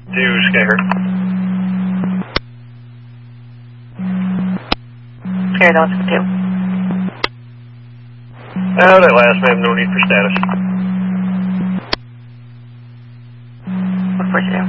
To Skyherd. Skyherd on to 2. That last, ma'am, no need for status. Look for 2.